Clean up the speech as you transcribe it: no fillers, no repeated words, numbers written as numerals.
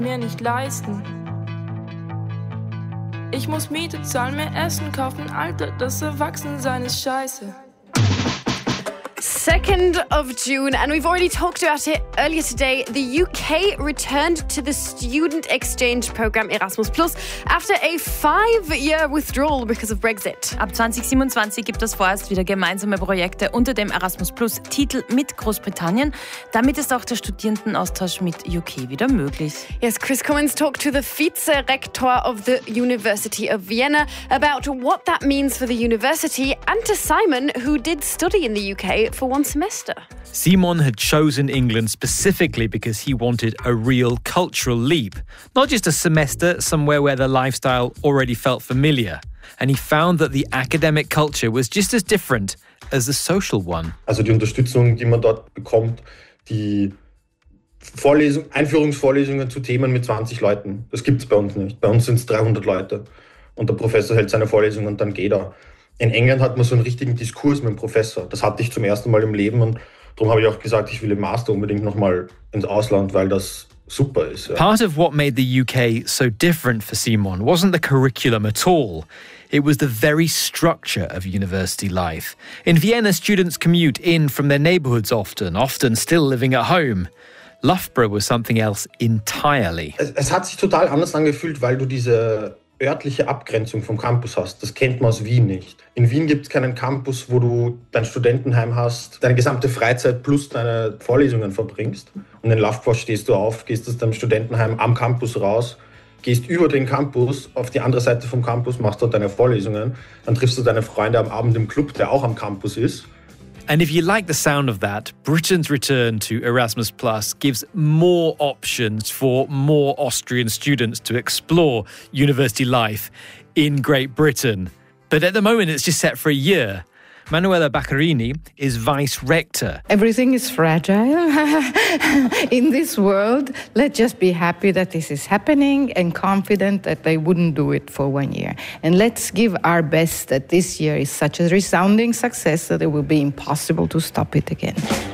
mir nicht leisten. Ich muss Miete zahlen, mir Essen kaufen, Alter, das Erwachsensein ist scheiße. 2nd of June, and we've already talked about it earlier today. The UK returned to the student exchange program Erasmus Plus after a 5-year withdrawal because of Brexit. Ab 2027 gibt es vorerst wieder gemeinsame Projekte unter dem Erasmus Plus Titel mit Großbritannien. Damit ist auch der Studierendenaustausch mit UK wieder möglich. Yes, Chris Cummins talked to the Vize-Rektor of the University of Vienna about what that means for the university and to Simon, who did study in the UK for one semester. Simon had chosen England specifically because he wanted a real cultural leap, not just a semester somewhere where the lifestyle already felt familiar. And he found that the academic culture was just as different as the social one. Also die Unterstützung, die man dort bekommt, die Einführungsvorlesungen zu Themen mit 20 Leuten, das gibt es bei uns nicht. Bei uns sind es 300 Leute und der Professor hält seine Vorlesung und dann geht er. In England hat man so einen richtigen Diskurs mit dem Professor. Das hatte ich zum ersten Mal im Leben und darum habe ich auch gesagt, ich will im Master unbedingt nochmal ins Ausland, weil das super ist. Ja. Part of what made the UK so different for Simon wasn't the curriculum at all. It was the very structure of university life. In Vienna, students commute in from their neighbourhoods often still living at home. Loughborough was something else entirely. Es hat sich total anders angefühlt, weil du diese örtliche Abgrenzung vom Campus hast. Das kennt man aus Wien nicht. In Wien gibt es keinen Campus, wo du dein Studentenheim hast, deine gesamte Freizeit plus deine Vorlesungen verbringst. Und in Loughborough stehst du auf, gehst aus deinem Studentenheim am Campus raus, gehst über den Campus auf die andere Seite vom Campus, machst dort deine Vorlesungen, dann triffst du deine Freunde am Abend im Club, der auch am Campus ist. And if you like the sound of that, Britain's return to Erasmus Plus gives more options for more Austrian students to explore university life in Great Britain. But at the moment, it's just set for a year. Manuela Baccarini is vice-rector. Everything is fragile in this world. Let's just be happy that this is happening and confident that they wouldn't do it for 1 year. And let's give our best that this year is such a resounding success that it will be impossible to stop it again.